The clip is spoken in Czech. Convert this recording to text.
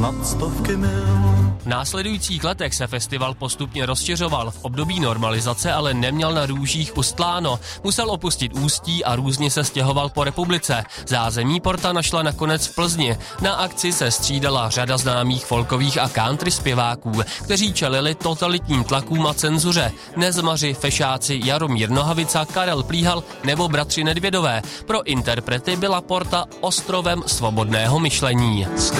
V následujících letech se festival postupně rozšiřoval. V období normalizace ale neměl na růžích ustláno. Musel opustit Ústí a různě se stěhoval po republice. Zázemí Porta našla nakonec v Plzni. Na akci se střídala řada známých folkových a country zpěváků, kteří čelili totalitním tlakům a cenzuře. Nezmaři, fešáci Jaromír Nohavica, Karel Plíhal nebo bratři Nedvědové. Pro interprety byla Porta ostrovem svobodného myšlení.